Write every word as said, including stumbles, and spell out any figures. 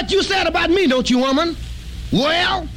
what you said about me, don't you, woman? Well,